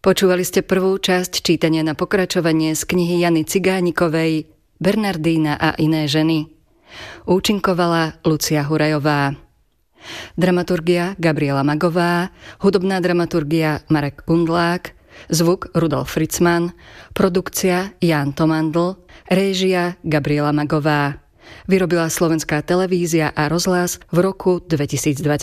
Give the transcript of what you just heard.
Počúvali ste prvú časť čítania na pokračovanie z knihy Jany Cigánikovej Bernardína a iné ženy. Účinkovala Lucia Hurajová. Dramaturgia Gabriela Magová, hudobná dramaturgia Marek Kundlák, zvuk Rudolf Fritzman, produkcia Ján Tomandl, réžia Gabriela Magová. Vyrobila Slovenská televízia a rozhlas v roku 2021.